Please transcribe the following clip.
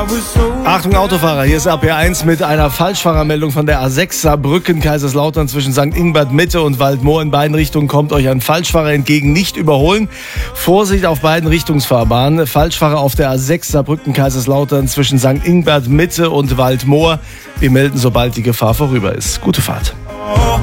Achtung Autofahrer, hier ist RPR1 mit einer Falschfahrermeldung von der A6 Saarbrücken-Kaiserslautern zwischen St. Ingbert Mitte und Waldmoor. In beiden Richtungen kommt euch ein Falschfahrer entgegen, nicht überholen. Vorsicht auf beiden Richtungsfahrbahnen. Falschfahrer auf der A6 Saarbrücken-Kaiserslautern zwischen St. Ingbert Mitte und Waldmoor. Wir melden, sobald die Gefahr vorüber ist. Gute Fahrt.